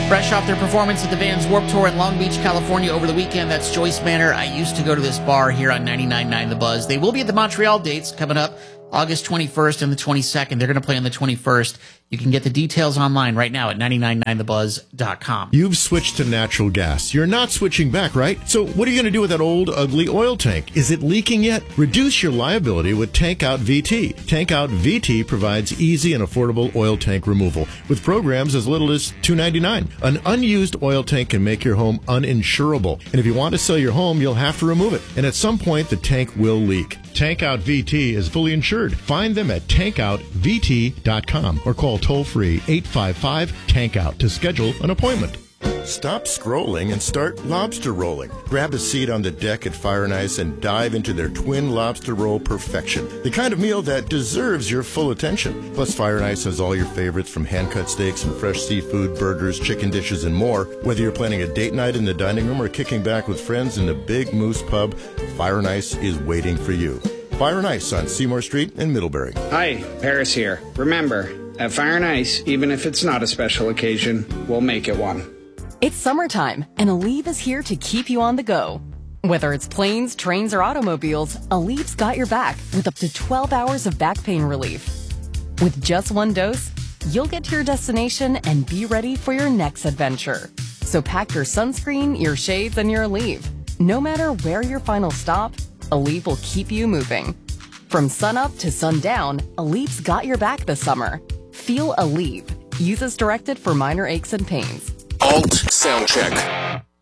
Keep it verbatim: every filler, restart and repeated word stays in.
Fresh off their performance at the Vans Warped Tour in Long Beach, California over the weekend, that's Joyce Manor. I used to go to this bar here on ninety-nine point nine The Buzz. They will be at the Montreal dates coming up August twenty-first and the twenty-second. They're going to play on the twenty-first. You can get the details online right now at ninety-nine point nine the buzz dot com. You've switched to natural gas. You're not switching back, right? So what are you going to do with that old, ugly oil tank? Is it leaking yet? Reduce your liability with Tank Out V T. Tank Out V T provides easy and affordable oil tank removal with programs as little as two dollars and ninety-nine cents. An unused oil tank can make your home uninsurable. And if you want to sell your home, you'll have to remove it. And at some point, the tank will leak. Tank Out V T is fully insured. Find them at tank out v t dot com or call toll-free eight five five tank out to schedule an appointment. Stop scrolling and start lobster rolling. Grab a seat on the deck at Fire and Ice and dive into their twin lobster roll perfection. The kind of meal that deserves your full attention. Plus, Fire and Ice has all your favorites from hand-cut steaks and fresh seafood, burgers, chicken dishes, and more. Whether you're planning a date night in the dining room or kicking back with friends in the Big Moose Pub, Fire and Ice is waiting for you. Fire and Ice on Seymour Street in Middlebury. Hi, Paris here. Remember, at Fire and Ice, even if it's not a special occasion, we'll make it one. It's summertime, and Aleve is here to keep you on the go. Whether it's planes, trains, or automobiles, Aleve's got your back with up to twelve hours of back pain relief. With just one dose, you'll get to your destination and be ready for your next adventure. So pack your sunscreen, your shades, and your Aleve. No matter where your final stop, Aleve will keep you moving. From sunup to sundown, Aleve's got your back this summer. Feel Aleve. Use as directed for minor aches and pains. Alt Sound Check.